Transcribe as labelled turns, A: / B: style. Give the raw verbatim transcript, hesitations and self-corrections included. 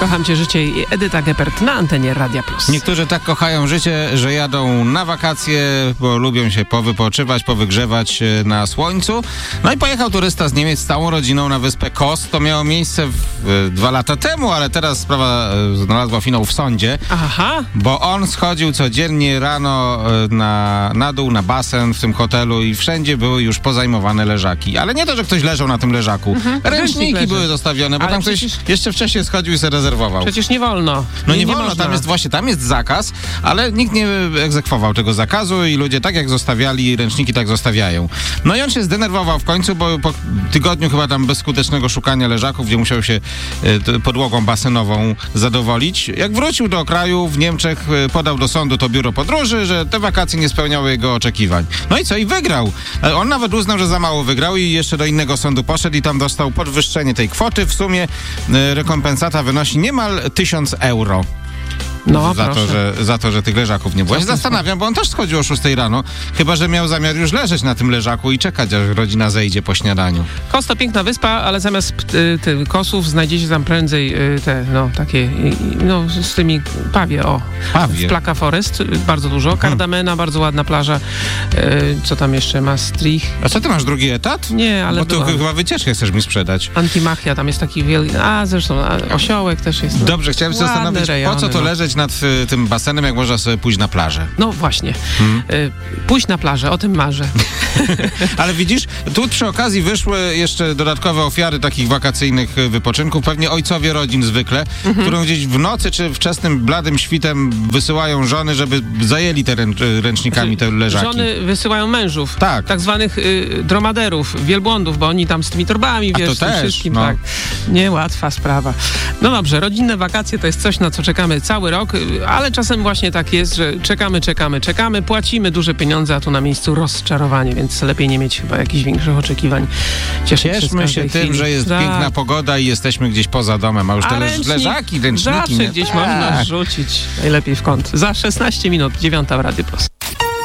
A: Kocham Cię życie i Edyta Geppert na antenie Radia Plus.
B: Niektórzy tak kochają życie, że jadą na wakacje, bo lubią się powypoczywać, powygrzewać na słońcu. No i pojechał turysta z Niemiec z całą rodziną na wyspę Kos. To miało miejsce w, w, dwa lata temu, ale teraz sprawa e, znalazła finał w sądzie.
A: Aha.
B: Bo on schodził codziennie rano e, na, na dół, na basen w tym hotelu i wszędzie były już pozajmowane leżaki. Ale nie to, że ktoś leżał na tym leżaku. Mhm. Ręczniki były zostawione, bo
A: ale
B: tam
A: przecież...
B: ktoś jeszcze wcześniej schodził i sobie rezerwował.
A: Przecież nie wolno.
B: No nie, nie
A: wolno,
B: można. tam jest właśnie, tam jest zakaz, ale nikt nie egzekwował tego zakazu i ludzie tak jak zostawiali ręczniki, tak zostawiają. No i on się zdenerwował w końcu, bo po tygodniu chyba tam bezskutecznego szukania leżaków, gdzie musiał się e, podłogą basenową zadowolić. Jak wrócił do kraju w Niemczech, e, podał do sądu to biuro podróży, że te wakacje nie spełniały jego oczekiwań. No i co? I wygrał. E, on nawet uznał, że za mało wygrał i jeszcze do innego sądu poszedł i tam dostał podwyższenie tej kwoty. W sumie e, rekompensata wynosi niemal tysiąc euro.
A: No,
B: za, to, że, za to, że tych leżaków nie było. Ja się zastanawiam, bo on też schodził o szóstej rano, chyba że miał zamiar już leżeć na tym leżaku i czekać, aż rodzina zejdzie po śniadaniu.
A: Kos to piękna wyspa, ale zamiast y, ty, kosów znajdziecie tam prędzej y, te, no, takie, y, no, z tymi pawie, o.
B: Pawie.
A: Plaka Forest, y, bardzo dużo. Kardamena, hmm. bardzo ładna plaża. Y, co tam jeszcze? Maastricht.
B: A co, ty masz drugi etat?
A: Nie, ale
B: Bo tu
A: byłam.
B: chyba wycieczkę chcesz mi sprzedać.
A: Antimachia, tam jest taki wielki, a zresztą a, osiołek też jest.
B: Dobrze, chciałem się zastanowić,
A: rejony,
B: po co to
A: no.
B: leżeć nad y, tym basenem, jak można sobie pójść na plażę.
A: No właśnie.
B: Hmm.
A: Y, pójść na plażę, o tym marzę.
B: Ale widzisz, tu przy okazji wyszły jeszcze dodatkowe ofiary takich wakacyjnych wypoczynków. Pewnie ojcowie rodzin zwykle, mhm. którą gdzieś w nocy czy wczesnym, bladym świtem wysyłają żony, żeby zajęli te ręcznikami te leżaki.
A: Żony wysyłają mężów.
B: Tak.
A: Tak zwanych y, dromaderów, wielbłądów, bo oni tam z tymi torbami,
B: A
A: wiesz,
B: to
A: z tym
B: też,
A: wszystkim.
B: no.
A: Tak. Niełatwa sprawa. No dobrze, rodzinne wakacje to jest coś, na co czekamy cały rok, ale czasem właśnie tak jest, że czekamy, czekamy, czekamy, płacimy duże pieniądze, a tu na miejscu rozczarowanie, więc lepiej nie mieć chyba jakichś większych oczekiwań.
B: Cieszmy się tym, chwili. że jest tak. piękna pogoda i jesteśmy gdzieś poza domem, a już te leż- leżaki, ręczniki.
A: Zawsze
B: nie?
A: gdzieś
B: tak.
A: można rzucić, najlepiej w kąt. Za szesnaście minut, dziewiąta w Radiu Plus.